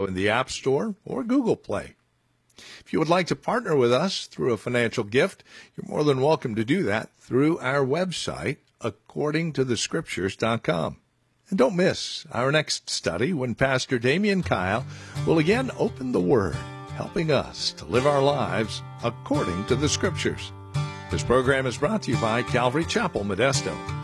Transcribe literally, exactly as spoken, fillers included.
in the App Store or Google Play. If you would like to partner with us through a financial gift, you're more than welcome to do that through our website, according to the scriptures dot com. And don't miss our next study when Pastor Damian Kyle will again open the Word, helping us to live our lives according to the Scriptures. This program is brought to you by Calvary Chapel, Modesto.